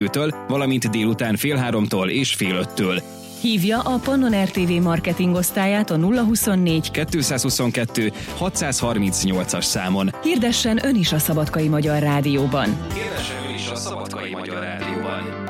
2-től, valamint délután fél 3-tól és fél 5-től. Hívja a Pannon RTV marketing osztályát a 024 222 638-as számon. Hirdessen ön is a Szabadkai Magyar Rádióban. Hirdessen ön is a Szabadkai Magyar Rádióban.